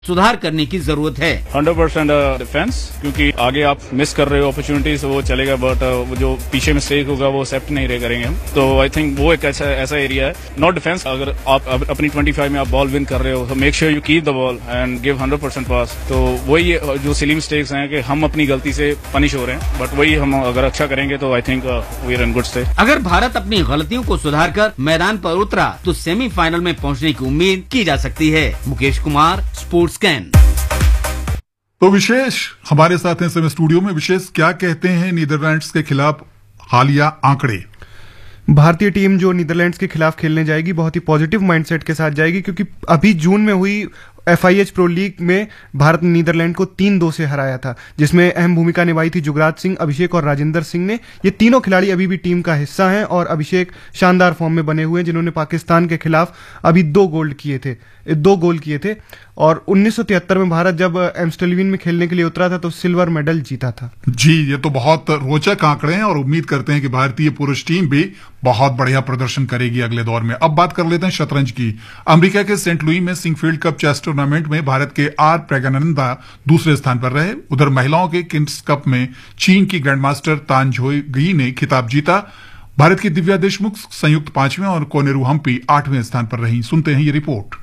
सुधार करने की जरूरत है। 100% डिफेंस, क्योंकि आगे आप मिस कर रहे हो अपॉर्चुनिटीज, वो चलेगा, बट वो जो पीछे मिस्टेक होगा वो एक्सेप्ट नहीं रह करेंगे हम। तो आई थिंक वो एक ऐसा एरिया है, नॉट डिफेंस। अगर आप अपनी 25 में आप बॉल विन कर रहे हो तो make sure you keep the ball and give 100% पास। तो वही जो सिली मिस्टेक्स हैं कि हम अपनी गलती से पनिश हो रहे हैं, बट वही हम अगर अच्छा करेंगे तो I think we are in good state. अगर भारत अपनी गलतियों को सुधार कर मैदान पर उतरा तो सेमीफाइनल में पहुंचने की उम्मीद की जा सकती है। Mukesh Kumar, sports can. तो विशेष हमारे साथ हैं समय स्टूडियो में। विशेष, क्या कहते हैं नीदरलैंड्स के खिलाफ हालिया आंकड़े? भारतीय टीम जो नीदरलैंड्स के खिलाफ खेलने जाएगी बहुत ही पॉजिटिव माइंडसेट के साथ जाएगी, क्योंकि अभी जून में हुई FIH प्रो लीग में भारत ने नीदरलैंड को 3-2 से हराया था, जिसमें अहम भूमिका निभाई थी जुगराज सिंह, अभिषेक और राजेंद्र सिंह ने। ये तीनों खिलाड़ी अभी भी टीम का हिस्सा हैं और अभिषेक शानदार फॉर्म में बने हुए हैं, जिन्होंने पाकिस्तान के खिलाफ अभी 2 गोल किए थे। और 1973 में भारत जब एम्स्टेलविन में खेलने के लिए उतरा था तो सिल्वर मेडल जीता था। जी, ये तो बहुत रोचक आंकड़े हैं और उम्मीद करते हैं कि भारतीय पुरुष टीम भी बहुत बढ़िया प्रदर्शन करेगी अगले दौर में। अब बात कर लेते हैं शतरंज की। अमेरिका के सेंट लुई में सिंकफील्ड कप चेस टूर्नामेंट में भारत के आर प्रज्ञानंदा दूसरे स्थान पर रहे। उधर महिलाओं के किंग्स कप में चीन की ग्रैंडमास्टर तान झोई ने खिताब जीता। भारत की दिव्या देशमुख संयुक्त 5वें और कोनेरू हम्पी 8वें स्थान पर रही। सुनते हैं ये रिपोर्ट।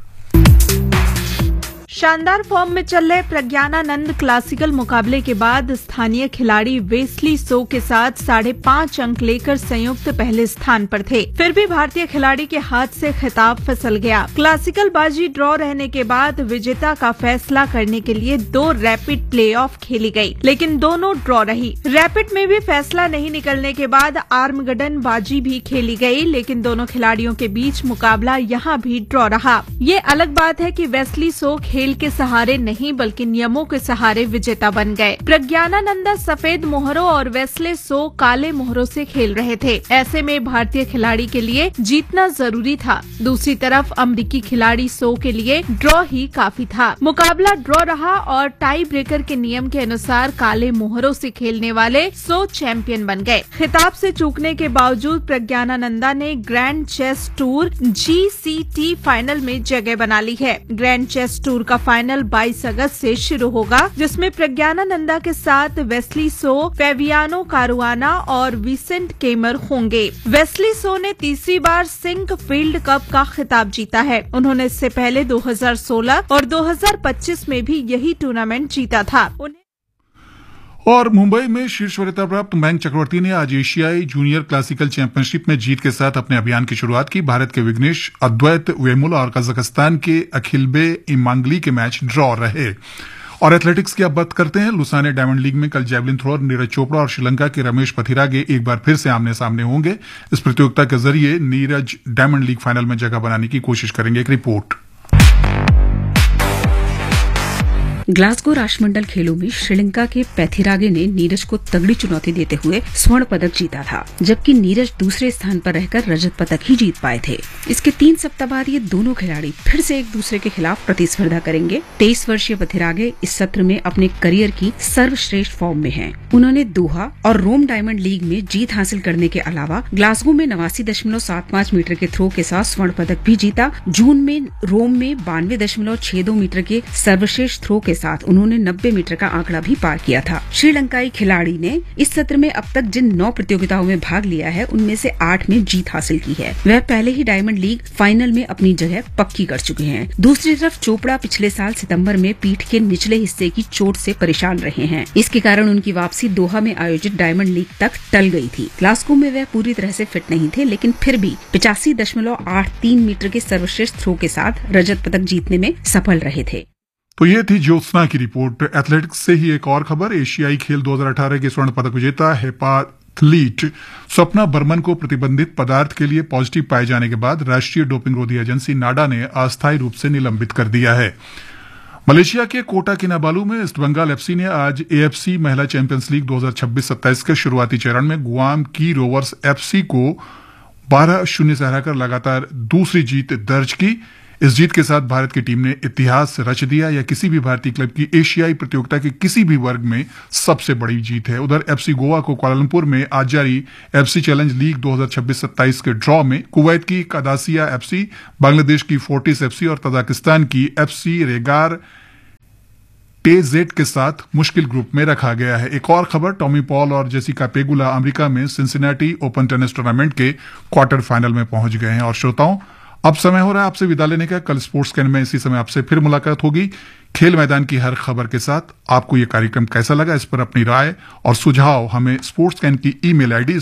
शानदार फॉर्म में चल रहे प्रज्ञानानंद क्लासिकल मुकाबले के बाद स्थानीय खिलाड़ी वेस्ली सो के साथ 5.5 अंक लेकर संयुक्त पहले स्थान पर थे। फिर भी भारतीय खिलाड़ी के हाथ से खिताब फिसल गया। क्लासिकल बाजी ड्रॉ रहने के बाद विजेता का फैसला करने के लिए 2 रैपिड प्लेऑफ खेली गई, लेकिन दोनों ड्रॉ रही। रैपिड में भी फैसला नहीं निकलने के बाद आर्मगडन बाजी भी खेली गई, लेकिन दोनों खिलाड़ियों के बीच मुकाबला यहाँ भी ड्रॉ रहा। ये अलग बात है कि वेस्ली सो खेल के सहारे नहीं बल्कि नियमों के सहारे विजेता बन गए। प्रज्ञानानंदा सफेद मोहरों और वेस्ले सो काले मोहरों से खेल रहे थे। ऐसे में भारतीय खिलाड़ी के लिए जीतना जरूरी था। दूसरी तरफ अमेरिकी खिलाड़ी सो के लिए ड्रॉ ही काफी था। मुकाबला ड्रॉ रहा और टाई ब्रेकर के नियम के अनुसार काले मोहरों से खेलने वाले सो चैंपियन बन गए। खिताब से चूकने के बावजूद प्रज्ञानानंदा ने grand chess tour GCT final में जगह बना ली है। ग्रैंड चेस टूर का फाइनल 22 अगस्त से शुरू होगा, जिसमें प्रज्ञानानंदा के साथ वेस्ली सो, फेवियानो कारुआना और विसेंट केमर होंगे। वेस्ली सो ने तीसरी बार सिंकफील्ड कप का खिताब जीता है। उन्होंने इससे पहले 2016 और 2025 में भी यही टूर्नामेंट जीता था। और मुंबई में शीर्ष वरीयता प्राप्त मयंक चक्रवर्ती ने आज एशियाई जूनियर क्लासिकल चैंपियनशिप में जीत के साथ अपने अभियान की शुरुआत की। भारत के विघ्नेश अद्वैत वेमुला और कजाकिस्तान के अखिलबे इमांगली के मैच ड्रॉ रहे। और एथलेटिक्स की अब बात करते हैं। लुसाने डायमंड लीग में कल जैवलिन थ्रोअर नीरज चोपड़ा और श्रीलंका के रमेश पथिरागे एक बार फिर से आमने सामने होंगे। इस प्रतियोगिता के जरिए नीरज डायमंड लीग फाइनल में जगह बनाने की कोशिश करेंगे। एक रिपोर्ट। ग्लासगो राष्ट्रमंडल खेलों में श्रीलंका के पैथिरागे ने नीरज को तगड़ी चुनौती देते हुए स्वर्ण पदक जीता था, जबकि नीरज दूसरे स्थान पर रहकर रजत पदक ही जीत पाए थे। इसके 3 सप्ताह बाद ये दोनों खिलाड़ी फिर से एक दूसरे के खिलाफ प्रतिस्पर्धा करेंगे। 23 वर्षीय पैथिरागे इस सत्र में अपने करियर की सर्वश्रेष्ठ फॉर्म में हैं। उन्होंने दोहा और रोम डायमंड लीग में जीत हासिल करने के अलावा ग्लासगो में 89.75 मीटर के थ्रो के साथ स्वर्ण पदक भी जीता। जून में रोम में 92.62 मीटर के सर्वश्रेष्ठ थ्रो के साथ उन्होंने 90 मीटर का आंकड़ा भी पार किया था। श्रीलंकाई खिलाड़ी ने इस सत्र में अब तक जिन 9 प्रतियोगिताओं में भाग लिया है उनमें से 8 में जीत हासिल की है। वह पहले ही डायमंड लीग फाइनल में अपनी जगह पक्की कर चुके हैं। दूसरी तरफ चोपड़ा पिछले साल सितंबर में पीठ के निचले हिस्से की चोट से परेशान रहे हैं। इसके कारण उनकी वापसी दोहा में आयोजित डायमंड लीग तक टल गई थी। ग्लासगो में वह पूरी तरह से फिट नहीं थे, लेकिन फिर भी 85.83 मीटर के सर्वश्रेष्ठ थ्रो के साथ रजत पदक जीतने में सफल रहे थे। तो ये थी ज्योत्सना की रिपोर्ट। एथलेटिक्स से ही एक और खबर। एशियाई खेल 2018 के स्वर्ण पदक विजेता हेपाथलीट स्वप्ना बर्मन को प्रतिबंधित पदार्थ के लिए पॉजिटिव पाए जाने के बाद राष्ट्रीय डोपिंग रोधी एजेंसी नाडा ने अस्थायी रूप से निलंबित कर दिया है। मलेशिया के कोटा किनाबालू में ईस्ट बंगाल FC ने आज AFC महिला चैंपियंस लीग 2026-27 के शुरुआती चरण में गुआम की रोवर्स FC को 12-0 से हराकर लगातार दूसरी जीत दर्ज की। इस जीत के साथ भारत की टीम ने इतिहास रच दिया। यह किसी भी भारतीय क्लब की एशियाई प्रतियोगिता के किसी भी वर्ग में सबसे बड़ी जीत है। उधर FC गोवा को कुआलालंपुर में आज जारी FC चैलेंज लीग 2026-27 के ड्रॉ में कुवैत की कादासिया FC, बांग्लादेश की फोर्टिस FC और तजाकिस्तान की FC रेगार टेजेट के साथ मुश्किल ग्रुप में रखा गया है। एक और खबर, टॉमी पॉल और जेसिका पेगुला अमेरिका में सिंसिनाटी ओपन टेनिस टूर्नामेंट के क्वार्टर फाइनल में पहुंच गए हैं। और श्रोताओं, अब समय हो रहा है आपसे विदा लेने का। कल स्पोर्ट्स कैन में इसी समय आपसे फिर मुलाकात होगी खेल मैदान की हर खबर के साथ। आपको यह कार्यक्रम कैसा लगा, इस पर अपनी राय और सुझाव हमें स्पोर्ट्स कैन की ईमेल आईडी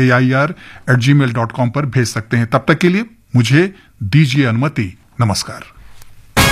sportscan.air@gmail.com पर भेज सकते हैं। तब तक के लिए मुझे दीजिए अनुमति। नमस्कार।